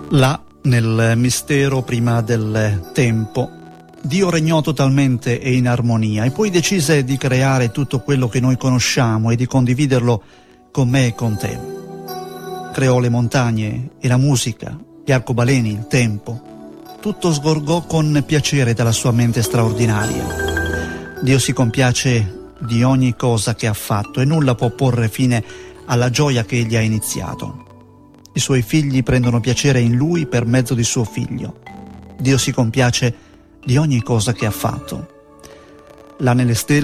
Là, nel mistero prima del tempo, Dio regnò totalmente e in armonia e poi decise di creare tutto quello che noi conosciamo e di condividerlo con me e con te. Creò le montagne e la musica, gli arcobaleni, il tempo. Tutto sgorgò con piacere dalla sua mente straordinaria. Dio si compiace di ogni cosa che ha fatto e nulla può porre fine alla gioia che egli ha iniziato. I suoi figli prendono piacere in lui per mezzo di suo figlio. Dio si compiace di ogni cosa che ha fatto. Là nelle stelle